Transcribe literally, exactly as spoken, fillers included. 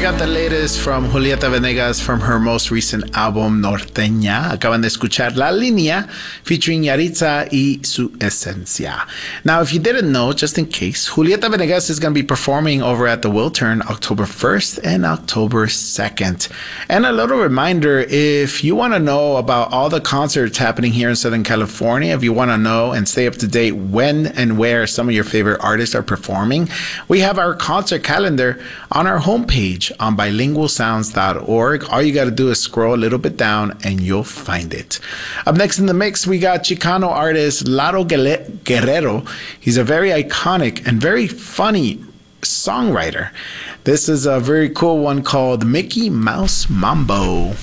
got the latest from Julieta Venegas from her most recent album Norteña. Acaban de escuchar La Línea featuring Yaritza y Su Esencia. Now, if you didn't know, just in case, Julieta Venegas is going to be performing over at the Wiltern October first and October second. And a little reminder, if you want to know about all the concerts happening here in Southern California, if you want to know and stay up to date when and where some of your favorite artists are performing, we have our concert calendar on our homepage on bilingual sounds dot org. All you got to do is scroll a little bit down and you'll find it. Up next in the mix, we got Chicano artist Laro Guerrero. He's a very iconic and very funny songwriter. This is a very cool one called Mickey Mouse Mambo.